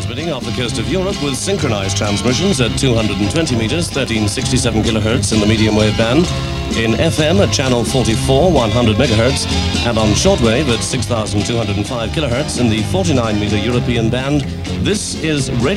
Transmitting off the coast of Europe with synchronized transmissions at 220 meters, 1367 kilohertz in the medium wave band, in FM at channel 44, 100 megahertz, and on shortwave at 6205 kilohertz in the 49 meter European band. This is Radio